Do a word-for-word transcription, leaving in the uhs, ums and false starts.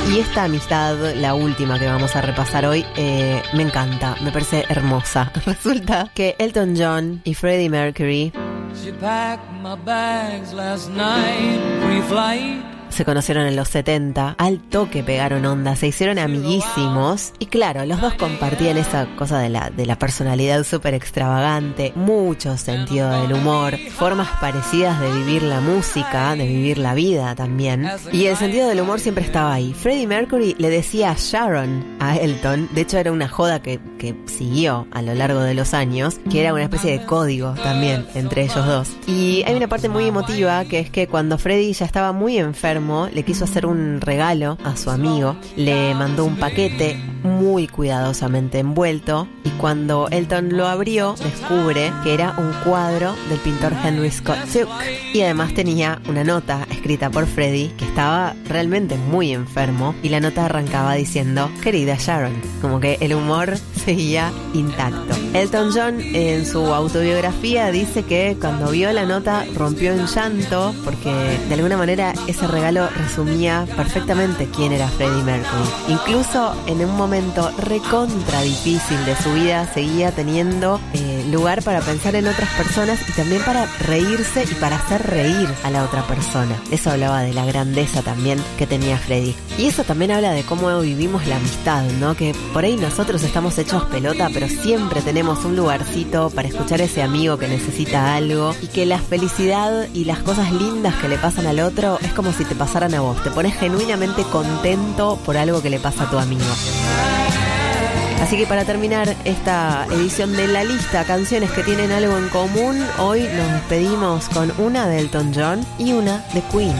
Y esta amistad, la última que vamos a repasar hoy, eh, me encanta, me parece hermosa. Resulta que Elton John y Freddie Mercury She packed my bags last night, pre-flight. Se conocieron en los setenta, al toque pegaron onda, se hicieron amiguísimos y claro, los dos compartían esa cosa de la, de la personalidad súper extravagante, mucho sentido del humor, formas parecidas de vivir la música, de vivir la vida también, y el sentido del humor siempre estaba ahí. Freddie Mercury le decía Sharon a Elton, de hecho era una joda que, que siguió a lo largo de los años, que era una especie de código también entre ellos dos. Y hay una parte muy emotiva que es que cuando Freddie ya estaba muy enfermo, le quiso hacer un regalo a su amigo, le mandó un paquete muy cuidadosamente envuelto y cuando Elton lo abrió descubre que era un cuadro del pintor Henry Scott Tuck y además tenía una nota escrita por Freddie que estaba realmente muy enfermo y la nota arrancaba diciendo querida Sharon, como que el humor seguía intacto. Elton John en su autobiografía dice que cuando vio la nota rompió en llanto porque de alguna manera ese regalo resumía perfectamente quién era Freddie Mercury. Incluso en un momento recontra difícil de su vida seguía teniendo eh, lugar para pensar en otras personas y también para reírse y para hacer reír a la otra persona. Eso hablaba de la grandeza también que tenía Freddie. Y eso también habla de cómo vivimos la amistad, ¿no? Que por ahí nosotros estamos hechos pelota, pero siempre tenemos un lugarcito para escuchar a ese amigo que necesita algo y que la felicidad y las cosas lindas que le pasan al otro es como si te pasaran a vos. Te pones genuinamente contento por algo que le pasa a tu amigo. Así que para terminar esta edición de La Lista, canciones que tienen algo en común, hoy nos despedimos con una de Elton John y una de Queen.